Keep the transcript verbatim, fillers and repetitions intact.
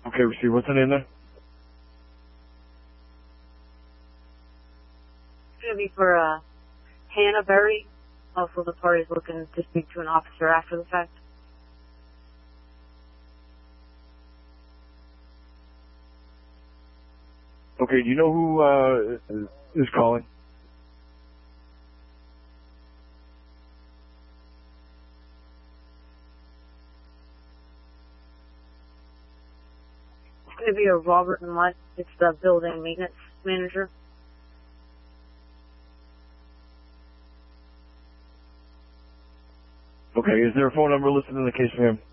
Okay, receive. What's the name there? It's going to be for uh, Hannah Berry. Also, the party's looking to speak to an officer after the fact. Okay, do you know who uh, is calling? It's going to be a Robert and Mutt. It's the building maintenance manager. Okay, is there a phone number listed in the case for him?